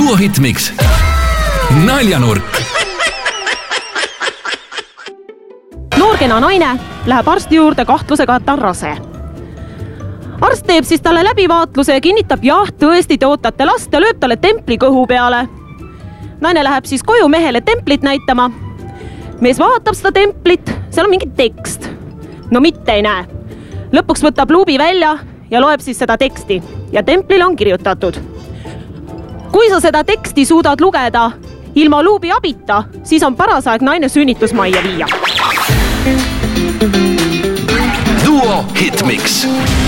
Duo Hitmix. Naljanurk. Noorkena naine läheb arsti juurde kahtlusega, et ta on rase. Arst teeb siis talle läbivaatluse ja kinnitab, jah, tõesti te ootate last ja lööb talle templi kõhu peale. Naine läheb siis koju mehele templit näitama. Mees vaatab seda templit, seal on mingi tekst. No mitte ei näe. Lõpuks võtab luubi välja ja loeb siis seda teksti ja templil on kirjutatud. Kui sa seda teksti suudad lugeda ilma luubi abita, siis on paras aeg naine sünnitusmajja viia. Duo Hitmix.